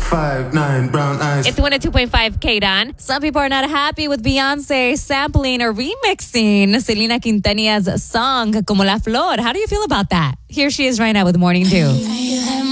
5'9", brown eyes. It's 102.5 K-Don. Some people are not happy with Beyonce sampling or remixing Selena Quintanill's song Como la Flor. How do you feel about that? Here she is right now with Morning Dew.